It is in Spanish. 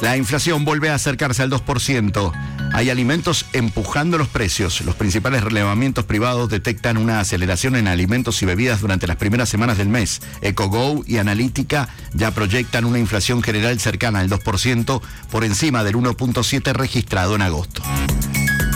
La inflación vuelve a acercarse al 2%. Hay alimentos empujando los precios. Los principales relevamientos privados detectan una aceleración en alimentos y bebidas durante las primeras semanas del mes. EcoGo y Analítica ya proyectan una inflación general cercana al 2%, por encima del 1.7% registrado en agosto.